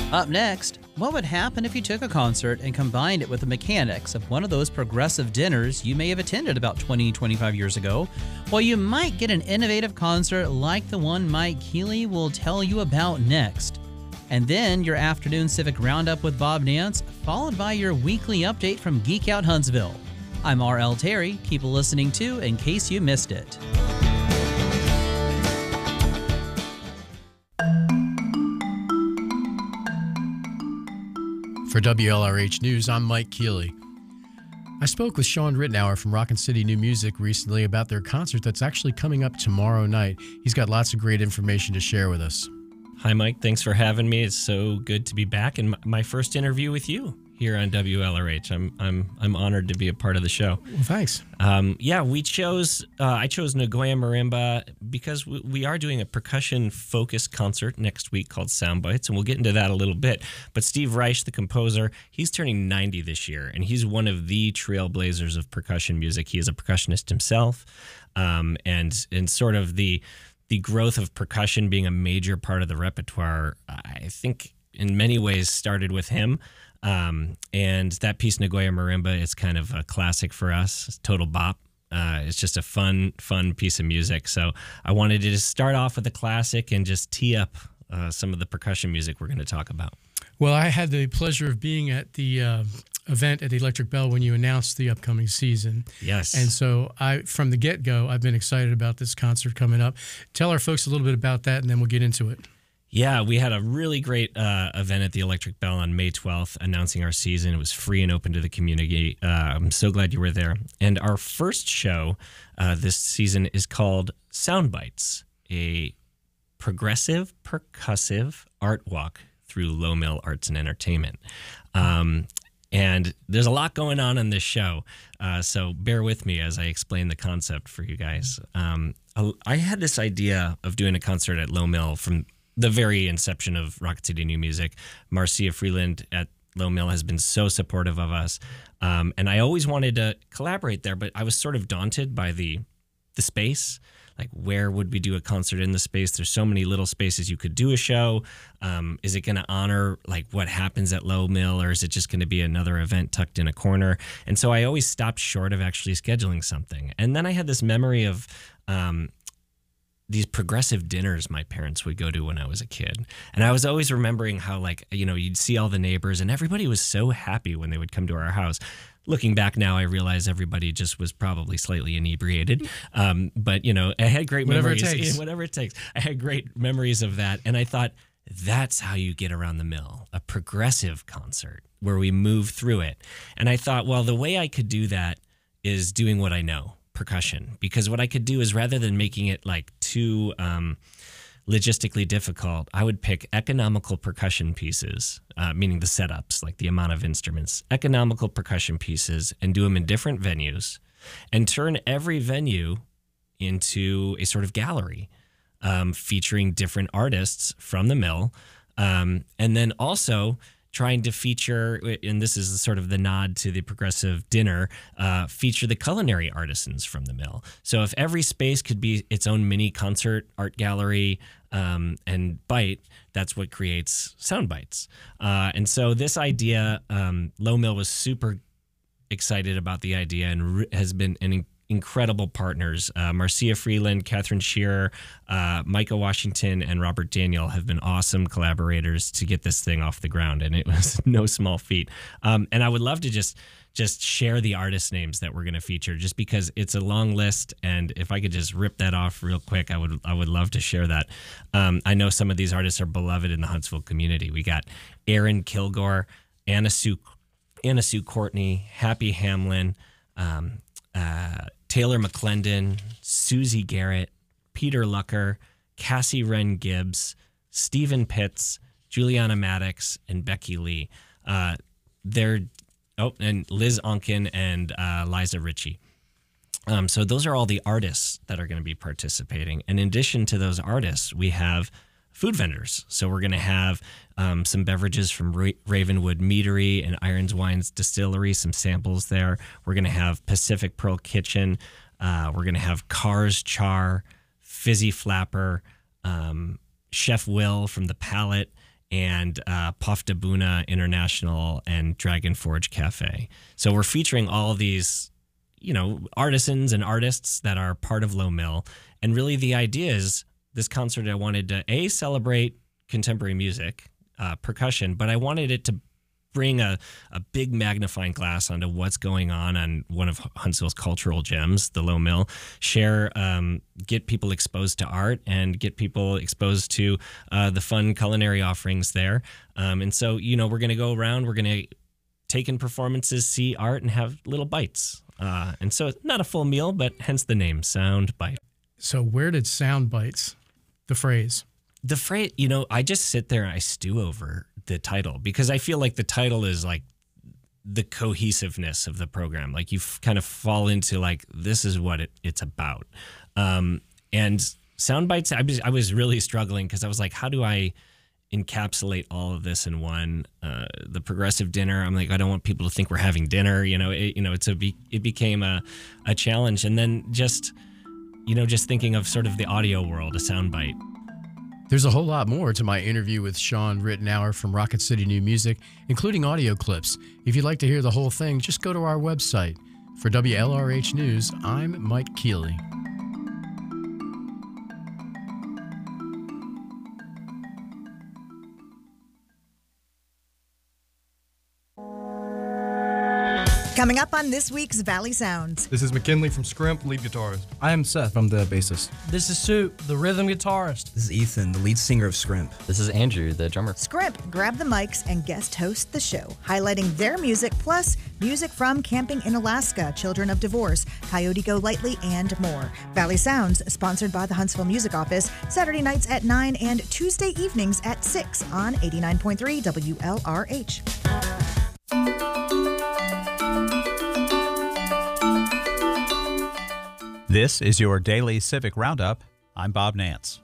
Up next, what would happen if you took a concert and combined it with the mechanics of one of those progressive dinners you may have attended about 25 years ago? Well, you might get an innovative concert like the one Mike Keeley will tell you about next. And then your afternoon Civic Roundup with Bob Nance, followed by your weekly update from Geek Out Huntsville. I'm R.L. Terry. Keep listening to In Case You Missed It. For WLRH News, I'm Mike Keeley. I spoke with Sean Rittenauer from Rockin' City New Music recently about their concert that's actually coming up tomorrow night. He's got lots of great information to share with us. Hi, Mike. Thanks for having me. It's so good to be back in my first interview with you here on WLRH. I'm honored to be a part of the show. Well, thanks. We chose I chose Nagoya Marimba because we are doing a percussion-focused concert next week called Soundbites, and we'll get into that a little bit. But Steve Reich, the composer, he's turning 90 this year, and he's one of the trailblazers of percussion music. He is a percussionist himself, and sort of the growth of percussion being a major part of the repertoire, I think in many ways started with him. And that piece, Nagoya Marimba, is kind of a classic for us. It's total bop. It's just a fun piece of music. So I wanted to just start off with a classic and just tee up some of the percussion music we're going to talk about. Well, I had the pleasure of being at the event at the Electric Bell when you announced the upcoming season. Yes. And so from the get-go, I've been excited about this concert coming up. Tell our folks a little bit about that, and then we'll get into it. Yeah, we had a really great event at the Electric Bell on May 12th announcing our season. It was free and open to the community. I'm so glad you were there. And our first show this season is called Soundbites, a progressive, percussive art walk through Low Mill Arts and Entertainment. And there's a lot going on in this show, so bear with me as I explain the concept for you guys. I had this idea of doing a concert at Low Mill from the very inception of Rocket City New Music. Marcia Freeland at Low Mill has been so supportive of us. And I always wanted to collaborate there, but I was sort of daunted by the space. Like, where would we do a concert in the space? There's so many little spaces you could do a show. Is it going to honor like what happens at Low Mill, or is it just going to be another event tucked in a corner? And so I always stopped short of actually scheduling something. And then I had this memory of these progressive dinners my parents would go to when I was a kid. And I was always remembering how, like, you know, you'd see all the neighbors and everybody was so happy when they would come to our house. Looking back now, I realize everybody just was probably slightly inebriated. But, you know, I had great memories. Whatever it takes. I had great memories of that. And I thought, that's how you get around the mill, a progressive concert where we move through it. And I thought, well, the way I could do that is doing what I know, percussion. Because what I could do is, rather than making it like too logistically difficult, I would pick economical percussion pieces, meaning the setups, like the amount of instruments, economical percussion pieces, and do them in different venues, and turn every venue into a sort of gallery featuring different artists from the mill, and then also trying to feature, and this is sort of the nod to the progressive dinner, feature the culinary artisans from the mill. So if every space could be its own mini concert, art gallery, and bite, that's what creates Soundbites. And so this idea, Low Mill was super excited about the idea and has been an incredible partners. Marcia Freeland, Catherine Shearer, Micah Washington, and Robert Daniel have been awesome collaborators to get this thing off the ground, and it was no small feat. And I would love to just share the artist names that we're going to feature, just because it's a long list, and if I could just rip that off real quick, I would love to share that. I know some of these artists are beloved in the Huntsville community. We got Aaron Kilgore, Anna Sue Courtney, Happy Hamlin, Taylor McClendon, Susie Garrett, Peter Lucker, Cassie Wren Gibbs, Stephen Pitts, Juliana Maddox, and Becky Lee. And Liz Onken and Liza Ritchie. So those are all the artists that are going to be participating. And in addition to those artists, we have food vendors. So we're going to have some beverages from Ravenwood Meadery and Irons Wines Distillery, some samples there. We're going to have Pacific Pearl Kitchen. We're going to have Cars Char, Fizzy Flapper, Chef Will from The Palette, and Paftabuna International and Dragon Forge Cafe. So we're featuring all of these, artisans and artists that are part of Low Mill. And really the idea is this concert, I wanted to, celebrate contemporary music, percussion, but I wanted it to bring a big magnifying glass onto what's going on one of Huntsville's cultural gems, the Low Mill, get people exposed to art and get people exposed to the fun culinary offerings there. And so, we're going to go around, we're going to take in performances, see art, and have little bites. And so it's not a full meal, but hence the name, Sound Bite. So where did sound bites, the phrase? The phrase, I just sit there and I stew over the title because I feel like the title is like the cohesiveness of the program. Like you kind of fall into like, this is what it's about. And sound bites, I was really struggling because I was like, how do I encapsulate all of this in one? The progressive dinner, I'm like, I don't want people to think we're having dinner. It became a challenge. And then just thinking of sort of the audio world, a sound bite. There's a whole lot more to my interview with Sean Rittenauer from Rocket City New Music, including audio clips. If you'd like to hear the whole thing, just go to our website. For WLRH News, I'm Mike Keeley. Coming up on this week's Valley Sounds. This is McKinley from Scrimp, lead guitarist. I am Seth. I'm the bassist. This is Sue, the rhythm guitarist. This is Ethan, the lead singer of Scrimp. This is Andrew, the drummer. Scrimp grab the mics and guest host the show, highlighting their music plus music from Camping in Alaska, Children of Divorce, Coyote Go Lightly, and more. Valley Sounds, sponsored by the Huntsville Music Office, Saturday nights at 9 and Tuesday evenings at 6 on 89.3 WLRH. This is your Daily Civic Roundup. I'm Bob Nance.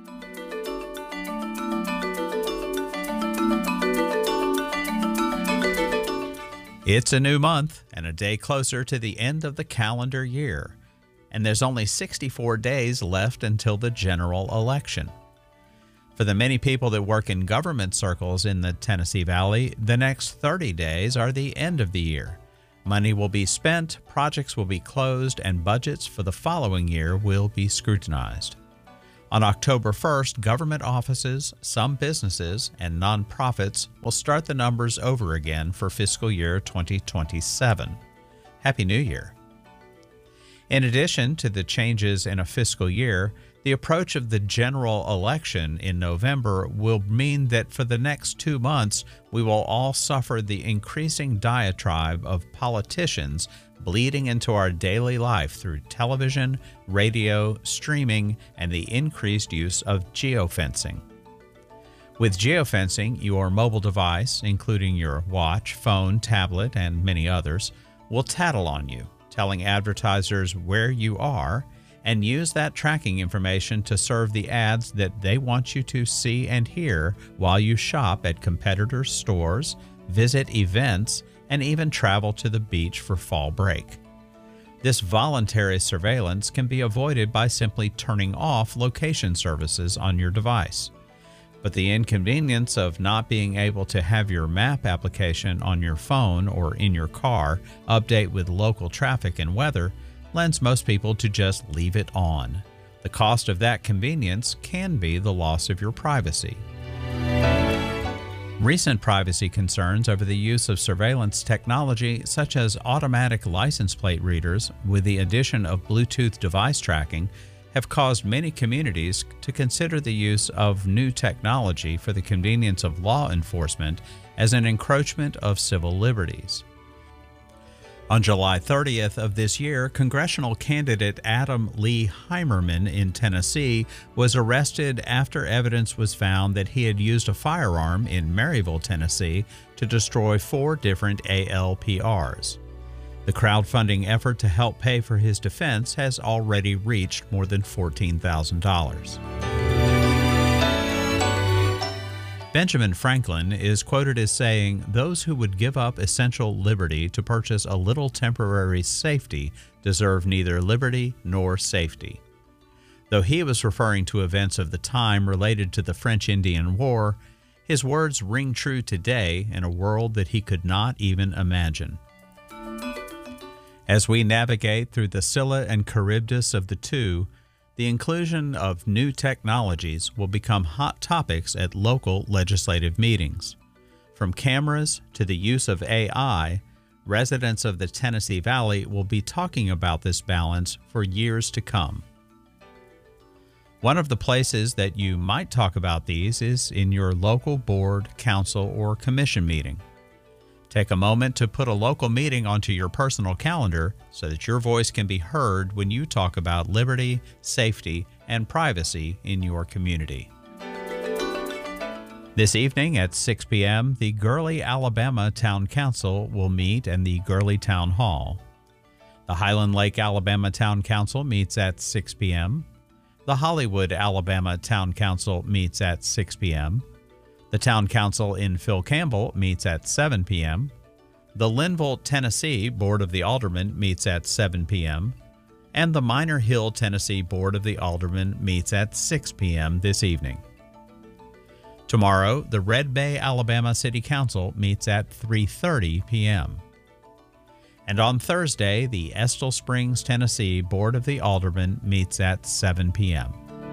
It's a new month and a day closer to the end of the calendar year, and there's only 64 days left until the general election. For the many people that work in government circles in the Tennessee Valley, the next 30 days are the end of the year. Money will be spent, projects will be closed, and budgets for the following year will be scrutinized. On October 1st, government offices, some businesses, and nonprofits will start the numbers over again for fiscal year 2027. Happy New Year. In addition to the changes in a fiscal year, the approach of the general election in November will mean that for the next 2 months, we will all suffer the increasing diatribe of politicians bleeding into our daily life through television, radio, streaming, and the increased use of geofencing. With geofencing, your mobile device, including your watch, phone, tablet, and many others, will tattle on you, telling advertisers where you are, and use that tracking information to serve the ads that they want you to see and hear while you shop at competitors' stores, visit events, and even travel to the beach for fall break. This voluntary surveillance can be avoided by simply turning off location services on your device. But the inconvenience of not being able to have your map application on your phone or in your car update with local traffic and weather lends most people to just leave it on. The cost of that convenience can be the loss of your privacy. Recent privacy concerns over the use of surveillance technology, such as automatic license plate readers with the addition of Bluetooth device tracking, have caused many communities to consider the use of new technology for the convenience of law enforcement as an encroachment of civil liberties. On July 30th of this year, congressional candidate Adam Lee Heimerman in Tennessee was arrested after evidence was found that he had used a firearm in Maryville, Tennessee, to destroy 4 different ALPRs. The crowdfunding effort to help pay for his defense has already reached more than $14,000. Benjamin Franklin is quoted as saying, "Those who would give up essential liberty to purchase a little temporary safety deserve neither liberty nor safety." Though he was referring to events of the time related to the French Indian War, His words ring true today in a world that he could not even imagine. As we navigate through the Scylla and Charybdis of the two, the inclusion of new technologies will become hot topics at local legislative meetings. From cameras to the use of AI, residents of the Tennessee Valley will be talking about this balance for years to come. One of the places that you might talk about these is in your local board, council, or commission meeting. Take a moment to put a local meeting onto your personal calendar so that your voice can be heard when you talk about liberty, safety, and privacy in your community. This evening at 6 p.m., the Gurley, Alabama Town Council will meet in the Gurley Town Hall. The Highland Lake, Alabama Town Council meets at 6 p.m. The Hollywood, Alabama Town Council meets at 6 p.m. The Town Council in Phil Campbell meets at 7 p.m. The Linville, Tennessee Board of the Aldermen meets at 7 p.m. And the Minor Hill, Tennessee Board of the Aldermen meets at 6 p.m. this evening. Tomorrow, the Red Bay, Alabama City Council meets at 3:30 p.m. And on Thursday, the Estill Springs, Tennessee Board of the Aldermen meets at 7 p.m.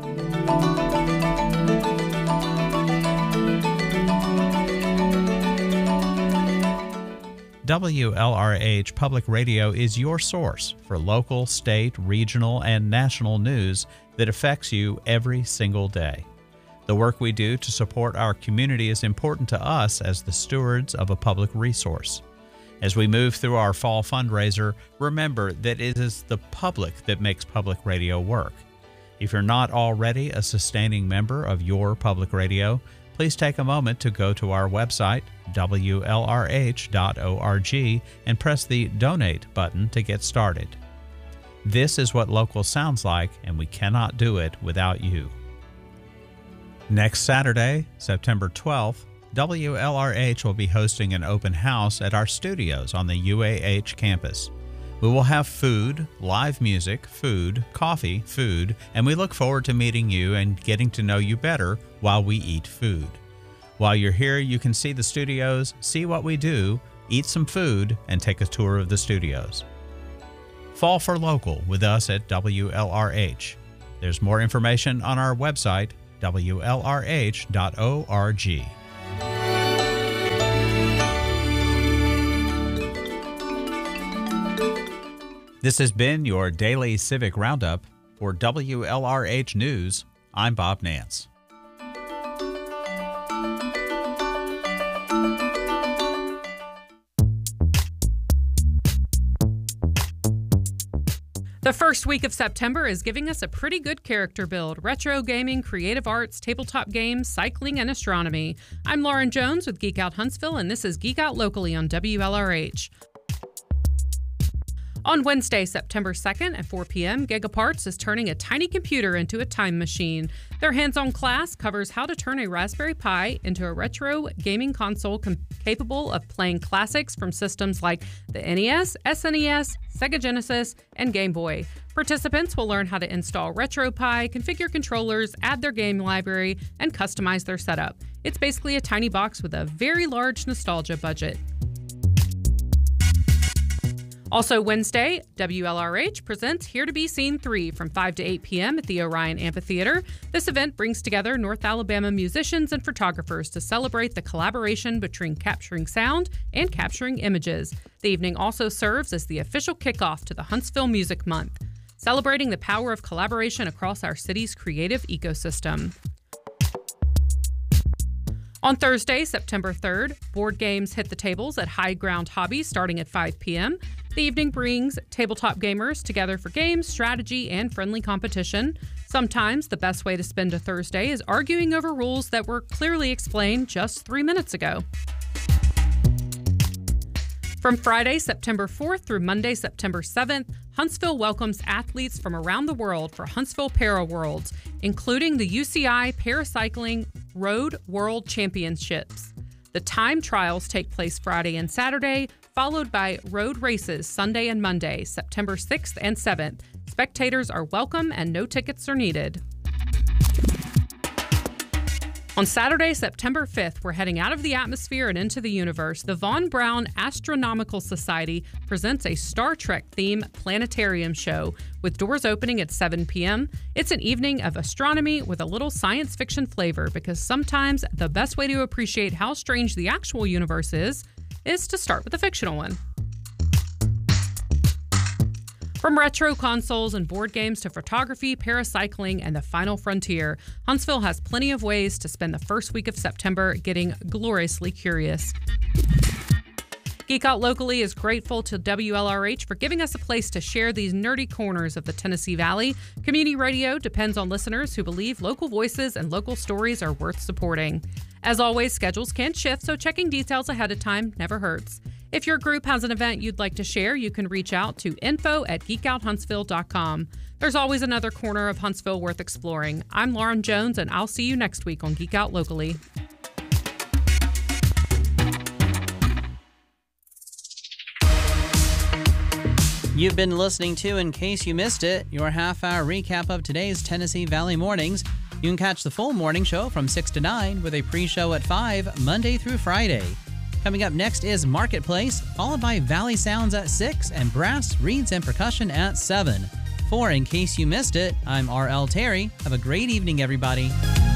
WLRH Public Radio is your source for local, state, regional, and national news that affects you every single day. The work we do to support our community is important to us as the stewards of a public resource. As we move through our fall fundraiser, remember that it is the public that makes public radio work. If you're not already a sustaining member of your public radio, please take a moment to go to our website, WLRH.org, and press the Donate button to get started. This is what local sounds like, and we cannot do it without you. Next Saturday, September 12th, WLRH will be hosting an open house at our studios on the UAH campus. We will have food, live music, food, coffee, food, and we look forward to meeting you and getting to know you better while we eat food. While you're here, you can see the studios, see what we do, eat some food, and take a tour of the studios. Fall for local with us at WLRH. There's more information on our website, WLRH.org. This has been your daily Civic Roundup. For WLRH News, I'm Bob Nance. The first week of September is giving us a pretty good character build: retro gaming, creative arts, tabletop games, cycling, and astronomy. I'm Lauren Jones with Geek Out Huntsville, and this is Geek Out Locally on WLRH. On Wednesday, September 2nd at 4 p.m., Gigaparts is turning a tiny computer into a time machine. Their hands-on class covers how to turn a Raspberry Pi into a retro gaming console capable of playing classics from systems like the NES, SNES, Sega Genesis, and Game Boy. Participants will learn how to install RetroPie, configure controllers, add their game library, and customize their setup. It's basically a tiny box with a very large nostalgia budget. Also Wednesday, WLRH presents Here to Be Seen 3 from 5 to 8 p.m. at the Orion Amphitheater. This event brings together North Alabama musicians and photographers to celebrate the collaboration between capturing sound and capturing images. The evening also serves as the official kickoff to the Huntsville Music Month, celebrating the power of collaboration across our city's creative ecosystem. On Thursday, September 3rd, board games hit the tables at High Ground Hobby starting at 5 p.m. The evening brings tabletop gamers together for games, strategy, and friendly competition. Sometimes the best way to spend a Thursday is arguing over rules that were clearly explained just 3 minutes ago. From Friday, September 4th through Monday, September 7th, Huntsville welcomes athletes from around the world for Huntsville Para Worlds, including the UCI Paracycling Road World Championships. The time trials take place Friday and Saturday, followed by road races Sunday and Monday, September 6th and 7th. Spectators are welcome and no tickets are needed. On Saturday, September 5th, we're heading out of the atmosphere and into the universe. The Von Braun Astronomical Society presents a Star Trek-themed planetarium show with doors opening at 7 p.m. It's an evening of astronomy with a little science fiction flavor because sometimes the best way to appreciate how strange the actual universe is to start with a fictional one. From retro consoles and board games to photography, paracycling, and the final frontier, Huntsville has plenty of ways to spend the first week of September getting gloriously curious. Geek Out Locally is grateful to WLRH for giving us a place to share these nerdy corners of the Tennessee Valley. Community radio depends on listeners who believe local voices and local stories are worth supporting. As always, schedules can shift, so checking details ahead of time never hurts. If your group has an event you'd like to share, you can reach out to info@geekouthuntsville.com. There's always another corner of Huntsville worth exploring. I'm Lauren Jones, and I'll see you next week on Geek Out Locally. You've been listening to In Case You Missed It, your half-hour recap of today's Tennessee Valley mornings. You can catch the full morning show from 6 to 9 with a pre-show at 5, Monday through Friday. Coming up next is Marketplace, followed by Valley Sounds at 6 and Brass, Reeds, and Percussion at 7. For In Case You Missed It, I'm R.L. Terry. Have a great evening, everybody.